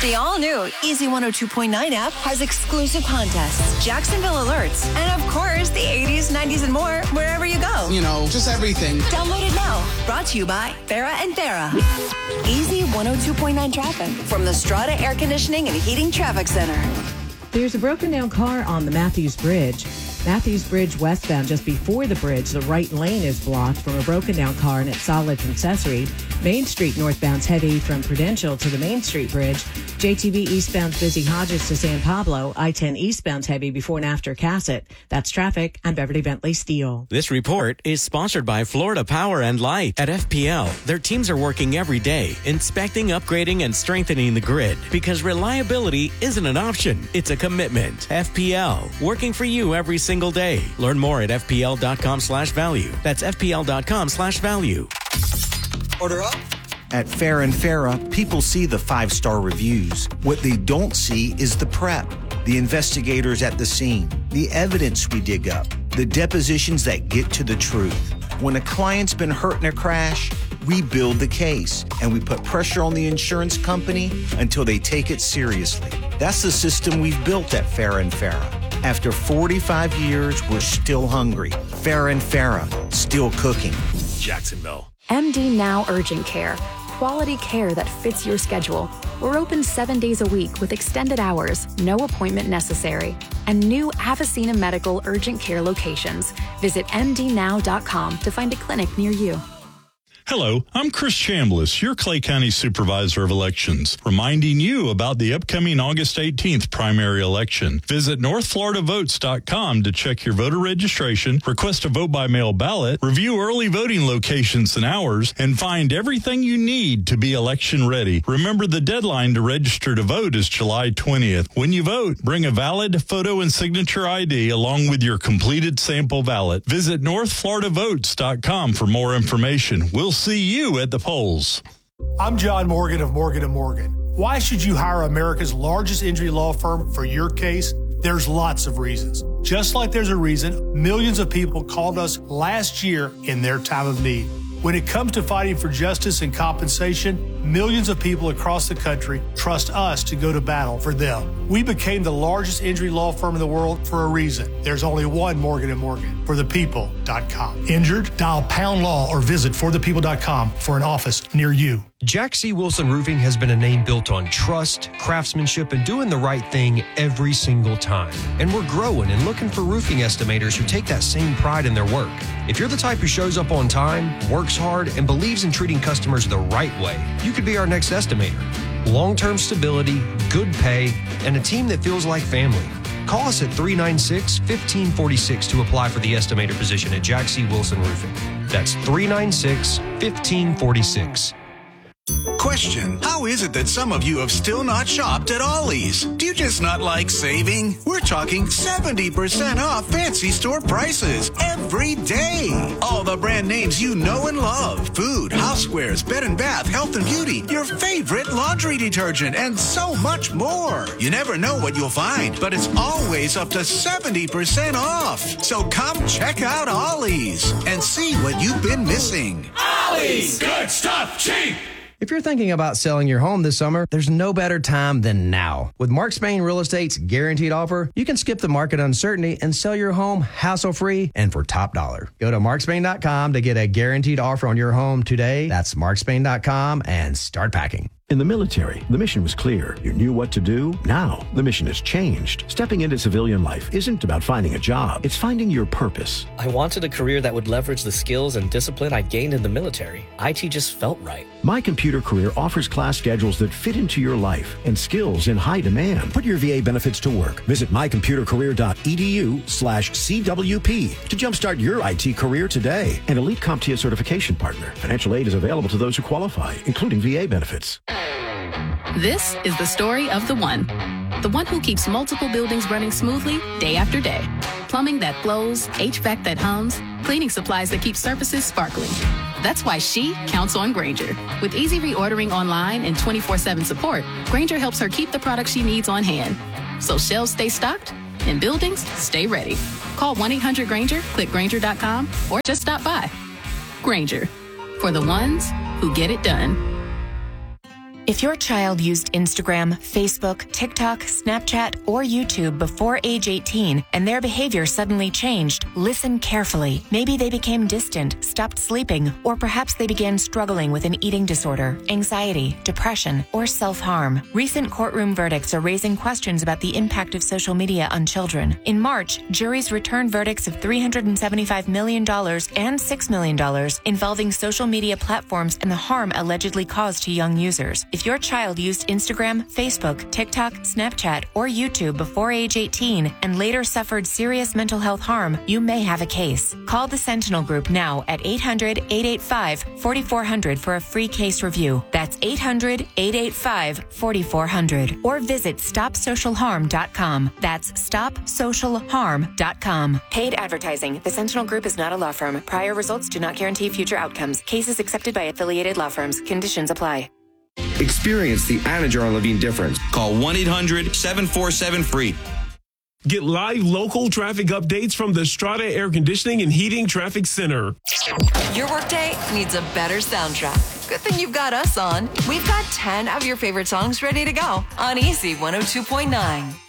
The all-new Easy 102.9 app has exclusive contests, Jacksonville alerts, and of course, the 80s, 90s, and more wherever you go. You know, just everything. Download it now. Brought to you by Farrah and Farrah. Easy 102.9 traffic from the Strata Air Conditioning and Heating Traffic Center. There's a broken down car on the Matthews Bridge. Matthews Bridge westbound, just before the bridge, the right lane is blocked from a broken down car and its solid accessory. Main Street northbound's heavy from Prudential to the Main Street Bridge. JTV eastbound's busy Hodges to San Pablo. I-10 eastbound's heavy before and after Cassett. That's traffic. I'm Beverly Bentley Steele. This report is sponsored by Florida Power and Light. At FPL, their teams are working every day, inspecting, upgrading, and strengthening the grid, because reliability isn't an option, it's a commitment. FPL, working for you every single day. Learn more at fpl.com/value. That's fpl.com/value. Order up. At Farrah and Farrah, people see the 5-star reviews. What they don't see is the prep, the investigators at the scene, the evidence we dig up, the depositions that get to the truth. When a client's been hurt in a crash, we build the case and we put pressure on the insurance company until they take it seriously. That's the system we've built at Farrah and Farrah. After 45 years, we're still hungry. Farrah and Farrah, still cooking. Jacksonville. MD Now Urgent Care. Quality care that fits your schedule. We're open 7 days a week with extended hours, no appointment necessary, and new Avicenna Medical Urgent Care locations. Visit mdnow.com to find a clinic near you. Hello, I'm Chris Chambliss, your Clay County Supervisor of Elections, reminding you about the upcoming August 18th primary election. Visit northfloridavotes.com to check your voter registration, request a vote-by-mail ballot, review early voting locations and hours, and find everything you need to be election ready. Remember, the deadline to register to vote is July 20th. When you vote, bring a valid photo and signature ID along with your completed sample ballot. Visit northfloridavotes.com for more information. We'll see you at the polls. I'm John Morgan of Morgan & Morgan. Why should you hire America's largest injury law firm for your case? There's lots of reasons. Just like there's a reason millions of people called us last year in their time of need. When it comes to fighting for justice and compensation, millions of people across the country trust us to go to battle for them. We became the largest injury law firm in the world for a reason. There's only one Morgan & Morgan, forthepeople.com. Injured? Dial pound law or visit forthepeople.com for an office near you. Jack C. Wilson Roofing has been a name built on trust, craftsmanship, and doing the right thing every single time. And we're growing and looking for roofing estimators who take that same pride in their work. If you're the type who shows up on time, works hard, and believes in treating customers the right way, you could be our next estimator. Long-term stability, good pay, and a team that feels like family. Call us at 396-1546 to apply for the estimator position at Jack C. Wilson Roofing. That's 396-1546. Question: how is it that some of you have still not shopped at Ollie's? Do you just not like saving? We're talking 70% off fancy store prices every day. All the brand names you know and love. Food, housewares, bed and bath, health and beauty, your favorite laundry detergent, and so much more. You never know what you'll find, but it's always up to 70% off. So come check out Ollie's and see what you've been missing. Ollie's! Good stuff, cheap! If you're thinking about selling your home this summer, there's no better time than now. With Mark Spain Real Estate's guaranteed offer, you can skip the market uncertainty and sell your home hassle-free and for top dollar. Go to markspain.com to get a guaranteed offer on your home today. That's markspain.com and start packing. In the military, the mission was clear. You knew what to do. Now, the mission has changed. Stepping into civilian life isn't about finding a job. It's finding your purpose. I wanted a career that would leverage the skills and discipline I gained in the military. IT just felt right. My Computer Career offers class schedules that fit into your life and skills in high demand. Put your VA benefits to work. Visit mycomputercareer.edu/CWP to jumpstart your IT career today. An elite CompTIA certification partner. Financial aid is available to those who qualify, including VA benefits. This is the story of the one who keeps multiple buildings running smoothly day after day. Plumbing that flows, HVAC that hums, cleaning supplies that keep surfaces sparkling. That's why she counts on Grainger. With easy reordering online and 24/7 support, Grainger helps her keep the products she needs on hand. So shelves stay stocked and buildings stay ready. Call 1-800-GRAINGER, click Grainger.com, or just stop by. Grainger, for the ones who get it done. If your child used Instagram, Facebook, TikTok, Snapchat, or YouTube before age 18 and their behavior suddenly changed, listen carefully. Maybe they became distant, stopped sleeping, or perhaps they began struggling with an eating disorder, anxiety, depression, or self-harm. Recent courtroom verdicts are raising questions about the impact of social media on children. In March, juries returned verdicts of $375 million and $6 million involving social media platforms and the harm allegedly caused to young users. If your child used Instagram, Facebook, TikTok, Snapchat, or YouTube before age 18 and later suffered serious mental health harm, you may have a case. Call the Sentinel Group now at 800-885-4400 for a free case review. That's 800-885-4400. Or visit StopSocialHarm.com. That's StopSocialHarm.com. Paid advertising. The Sentinel Group is not a law firm. Prior results do not guarantee future outcomes. Cases accepted by affiliated law firms. Conditions apply. Experience the Anna Jar Levine difference. Call 1-800-747-FREE. Get live local traffic updates from the Strata Air Conditioning and Heating Traffic Center. Your workday needs a better soundtrack. Good thing you've got us on. We've got 10 of your favorite songs ready to go on Easy 102.9.